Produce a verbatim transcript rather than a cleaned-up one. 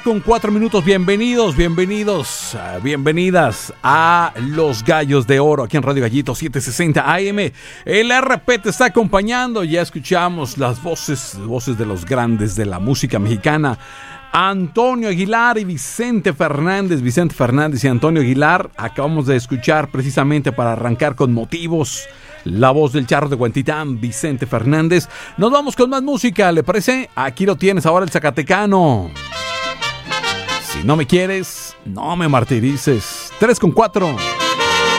Con cuatro minutos, bienvenidos, bienvenidos, uh, bienvenidas a Los Gallos de Oro, aquí en Radio Gallito setecientos sesenta A M. El R P te está acompañando, ya escuchamos las voces, voces de los grandes de la música mexicana. Antonio Aguilar y Vicente Fernández, Vicente Fernández y Antonio Aguilar. Acabamos de escuchar precisamente para arrancar con motivos la voz del charro de Huentitán, Vicente Fernández. Nos vamos con más música, ¿le parece? Aquí lo tienes ahora, el Zacatecano. Si no me quieres, no me martirices. tres con cuatro.